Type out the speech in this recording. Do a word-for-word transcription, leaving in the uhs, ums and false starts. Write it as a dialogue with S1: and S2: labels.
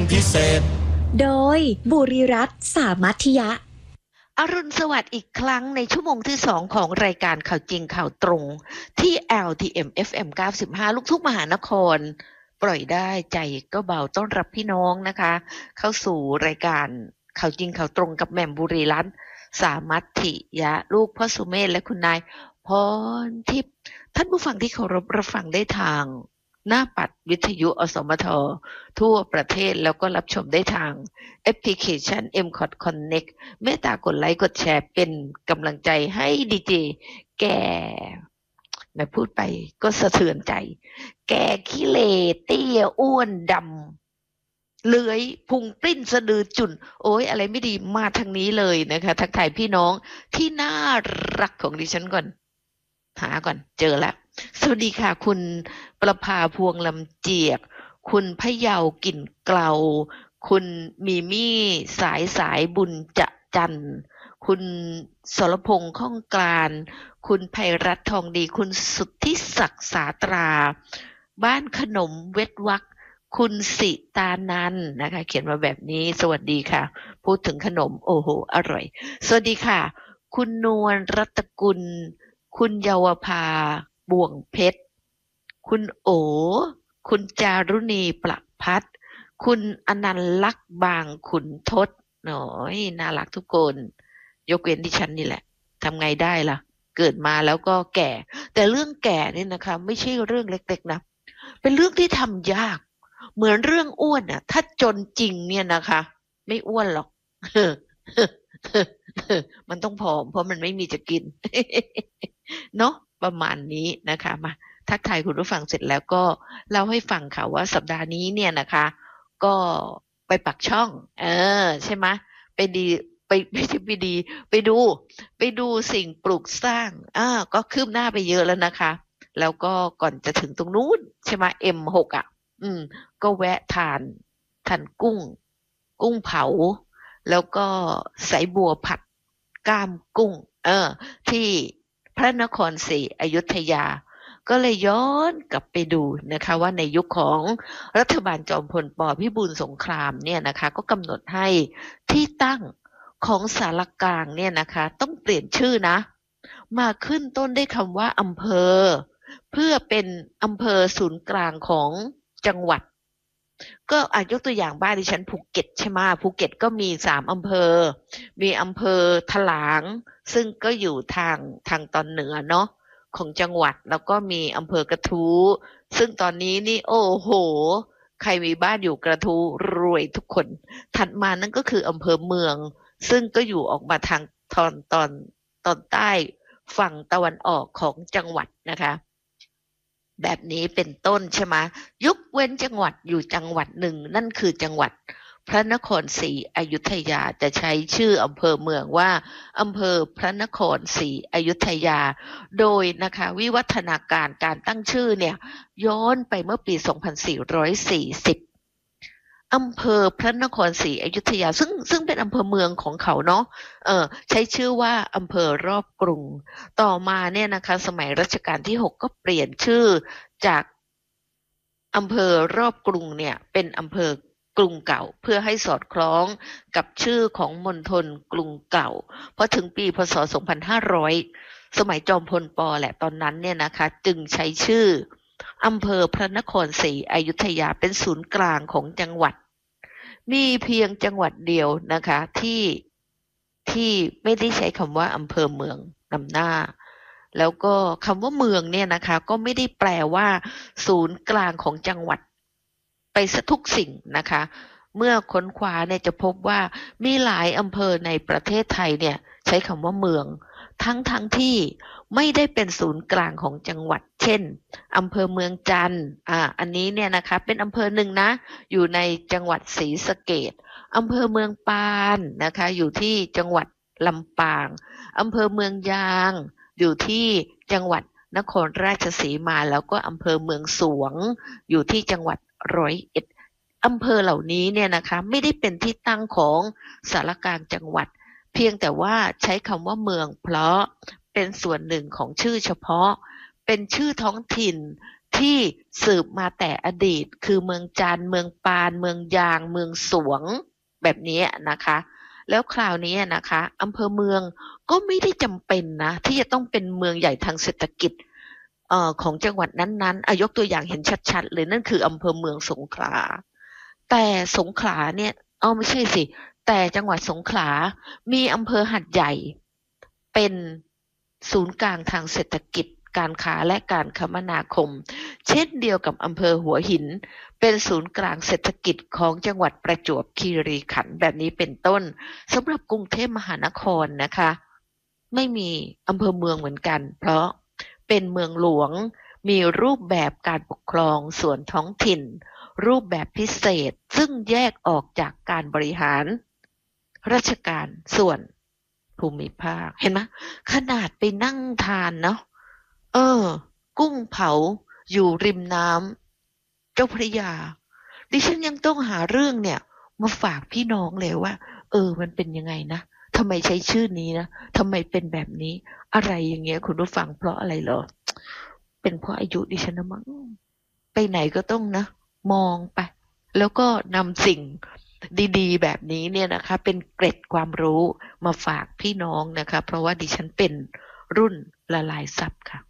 S1: พิเศษ
S2: โดยบุรีรัตน์สามัคยะ
S3: อรุณสวัสดิ์อีกครั้งในชั่วโมงที่สองของรายการข่าวจริงข่าวตรงที่ แอล ที เอ็ม เอฟ เอ็ม เก้าสิบห้า ลูกทุ่งมหานครปล่อยได้ใจก็เบาต้อนรับพี่น้องนะคะเข้าสู่รายการข่าวจริงข่าวตรงกับแหม่มบุรีรัตน์สามัคยะลูกพ่อสุเมธและคุณนายพรทิพย์ท่านผู้ฟังที่เคารพรับฟังได้ทางหน้าปัดวิทยุอสมททั่วประเทศแล้วก็รับชมได้ทางแอปพลิเคชัน เอ็ม คอท Connect เมตตากดไลค์กดแชร์เป็นกำลังใจให้ดีเจแก่แม่พูดไปก็สะเทือนใจแก่ขี้เหร่เตี้ยอ้วนดำเลื้อยพุงปริ้นสะดือจุ่นโอ้ยอะไรไม่ดีมาทางนี้เลยนะคะทักทายพี่น้องที่น่ารักของดิฉันก่อนหาก่อนเจอแล้วสวัสดีค่ะคุณประภาพวงลำเจียกคุณพะเยากลิ่นเกลาคุณมีมี่สายสายบุญจะจันคุณสรพงษ์ข้องกลานคุณไพรัตน์ทองดีคุณสุทธิศักดิ์สาตราบ้านขนมเวทวักคุณสิตานันนะคะเขียนมาแบบนี้สวัสดีค่ะพูดถึงขนมโอ้โหอร่อยสวัสดีค่ะคุณนวลรัตกุลคุณเยาวภาบ่วงเพชรคุณโอคุณจารุณีประพัฒน์คุณอนันต์ลักษณ์บางขุนทศหน่อยน่ารักทุกคนยกเว้นดิฉันนี่แหละทำไงได้ล่ะเกิดมาแล้วก็แก่แต่เรื่องแก่นี่นะคะไม่ใช่เรื่องเล็กๆนะเป็นเรื่องที่ทำยากเหมือนเรื่องอ้วนอ่ะถ้าจนจริงเนี่ยนะคะไม่อ้วนหรอก มันต้องผอมเพราะมันไม่มีจะกิน เนาะประมาณนี้นะคะมาทักทายคุณผู้ฟังเสร็จแล้วก็เล่าให้ฟังค่ะว่าสัปดาห์นี้เนี่ยนะคะก็ไปปักช่องเออใช่ไหมไปดีไปไม่ใช่ไปดีไปดูไปดูสิ่งปลูกสร้างอ่าก็คืบหน้าไปเยอะแล้วนะคะแล้วก็ก่อนจะถึงตรงนู้นใช่ไหม เอ็ม หก อ่ะอืมก็แวะทานทานกุ้งกุ้งเผาแล้วก็สายบัวผัดก้ามกุ้งเออที่พระนครศรีอยุธยาก็เลยย้อนกลับไปดูนะคะว่าในยุคของรัฐบาลจอมพลป.พิบูลสงครามเนี่ยนะคะก็กำหนดให้ที่ตั้งของศาลากลางเนี่ยนะคะต้องเปลี่ยนชื่อนะมาขึ้นต้นได้คำว่าอำเภอเพื่อเป็นอำเภอศูนย์กลางของจังหวัดก็อายกตัวอย่างบ้านดิฉันภูเก็ตใช่ไหมภูเก็ตก็มีสามอำเภอมีอำเภอถลางซึ่งก็อยู่ทางทางตอนเหนือเนาะของจังหวัดแล้วก็มีอำเภอกระทู้ซึ่งตอนนี้นี่โอ้โหใครมีบ้านอยู่กระทู้รวยทุกคนถัดมานั่นก็คืออำเภอเมืองซึ่งก็อยู่ออกมาทางตอนตอนตอนใต้ฝั่งตะวันออกของจังหวัดนะคะแบบนี้เป็นต้นใช่ไหมยกเว้นจังหวัดอยู่จังหวัดหนึ่งนั่นคือจังหวัดพระนครศรีอยุธยาจะใช้ชื่ออำเภอเมืองว่าอำเภอพระนครศรีอยุธยาโดยนะคะวิวัฒนาการการตั้งชื่อเนี่ยย้อนไปเมื่อปีสองพันสี่ร้อยสี่สิบอำเภอพระนครศรีอยุธยาซึ่งซึ่งเป็นอำเภอเมืองของเขาเนาะเออใช้ชื่อว่าอำเภอรอบกรุงต่อมาเนี่ยนะคะสมัยรัชกาลที่หกก็เปลี่ยนชื่อจากอำเภอรอบกรุงเนี่ยเป็นอำเภอกรุงเก่าเพื่อให้สอดคล้องกับชื่อของมณฑลกรุงเก่าพอถึงปีพ.ศ. สองพันห้าร้อยสมัยจอมพลป.แหละตอนนั้นเนี่ยนะคะจึงใช้ชื่ออำเภอพระนครศรีอยุธยาเป็นศูนย์กลางของจังหวัดมีเพียงจังหวัดเดียวนะคะที่ที่ไม่ได้ใช้คำว่าอำเภอเมืองนำหน้าแล้วก็คำว่าเมืองเนี่ยนะคะก็ไม่ได้แปลว่าศูนย์กลางของจังหวัดไปซะทุกสิ่งนะคะเมื่อค้นคว้าเนี่ยจะพบว่ามีหลายอำเภอในประเทศไทยเนี่ยใช้คำว่าเมืองทั้งทั้งที่ไม่ได้เป็นศูนย์กลางของจังหวัดเช่นอำเภอเมืองจันทร์อ่าอันนี้เนี่ยนะคะเป็นอำเภอหนึ่งนะอยู่ในจังหวัดศรีสะเกษอำเภอเมืองปานนะคะอยู่ที่จังหวัดลำปางอำเภอเมืองยางอยู่ที่จังหวัดนครราชสีมาแล้วก็อำเภอเมืองสวงอยู่ที่จังหวัดร้อยเอ็ดอำเภอเหล่านี้เนี่ยนะคะไม่ได้เป็นที่ตั้งของศาลากลางจังหวัดเพียงแต่ว่าใช้คำว่าเมืองเพราะเป็นส่วนหนึ่งของชื่อเฉพาะเป็นชื่อท้องถิ่นทที่สืบมาแต่อดีตคือเมืองจันทร์เมืองปานเมืองยางเมืองสวงแบบนี้นะคะแล้วคราวนี้นะคะอำเภอเมืองก็ไม่ได้จำเป็นนะที่จะต้องเป็นเมืองใหญ่ทางเศรษฐกิจเอ่อของจังหวัดนั้นๆอายกตัวอย่างเห็นชัดๆเลยนั่นคืออำเภอเมืองสงขลาแต่สงขลาเนี่ยเอาไม่ใช่สิแต่จังหวัดสงขลามีอำเภอหาดใหญ่เป็นศูนย์กลางทางเศรษฐกิจการค้าและการคมนาคมเช่นเดียวกับอำเภอหัวหินเป็นศูนย์กลางเศรษฐกิจของจังหวัดประจวบคีรีขันธ์แบบนี้เป็นต้นสำหรับกรุงเทพมหานครนะคะไม่มีอำเภอเมืองเหมือนกันเพราะเป็นเมืองหลวงมีรูปแบบการปกครองส่วนท้องถิ่นรูปแบบพิเศษซึ่งแยกออกจากการบริหารราชการส่วนภูมิภาคเห็นไหมขนาดไปนั่งทานเนาะเออกุ้งเผาอยู่ริมน้ำเจ้าพระยาดิฉันยังต้องหาเรื่องเนี่ยมาฝากพี่น้องเลยว่าเออมันเป็นยังไงนะทำไมใช้ชื่อนี้นะทำไมเป็นแบบนี้อะไรอย่างเงี้ยคุณผู้ฟังเพราะอะไรเหรอเป็นเพราะอายุดิฉันนะมั้งไปไหนก็ต้องนะมองไปแล้วก็นำสิ่งดีๆแบบนี้เนี่ยนะคะเป็นเกร็ดความรู้มาฝากพี่น้องนะคะเพราะว่าดิฉันเป็นรุ่นละลายซับค่ะ